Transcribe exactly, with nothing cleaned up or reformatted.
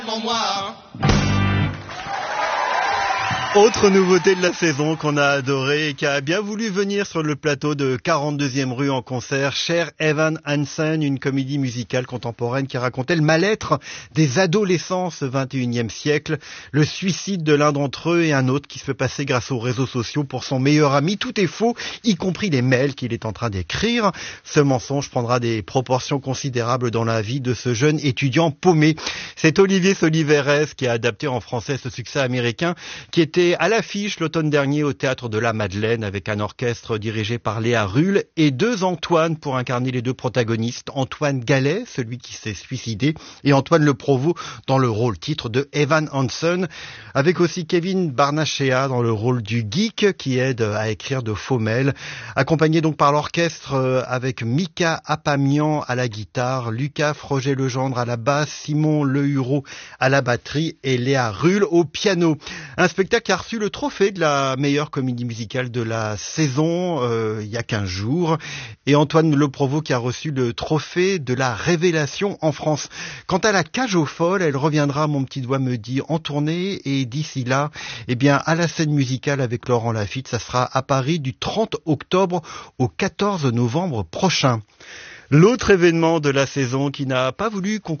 moi. Autre nouveauté de la saison qu'on a adoré et qui a bien voulu venir sur le plateau de quarante-deuxième rue en concert, Cher Evan Hansen, une comédie musicale contemporaine qui racontait le mal-être des adolescents ce vingt et unième siècle, le suicide de l'un d'entre eux et un autre qui se fait passer grâce aux réseaux sociaux pour son meilleur ami. Tout est faux, y compris les mails qu'il est en train d'écrire. Ce mensonge prendra des proportions considérables dans la vie de ce jeune étudiant paumé. C'est Olivier Soliveres qui a adapté en français ce succès américain qui était à l'affiche l'automne dernier au Théâtre de la Madeleine avec un orchestre dirigé par Léa Rull et deux Antoine pour incarner les deux protagonistes. Antoine Gallet, celui qui s'est suicidé, et Antoine Le Provost dans le rôle titre de Evan Hansen, avec aussi Kevin Barnachea dans le rôle du geek qui aide à écrire de faux mails, accompagné donc par l'orchestre avec Mika Apamian à la guitare, Lucas Froger-Legendre à la basse, Simon Lehureau à la batterie et Léa Rull au piano. Un spectacle qui a reçu le trophée de la meilleure comédie musicale de la saison euh, il y a quinze jours, et Antoine Le Provost qui a reçu le trophée de la révélation en France. Quant à la Cage aux Folles, elle reviendra, mon petit doigt me dit, en tournée, et d'ici là, eh bien, à la scène musicale avec Laurent Lafitte, ça sera à Paris du trente octobre au quatorze novembre prochain. L'autre événement de la saison qui n'a pas voulu qu'on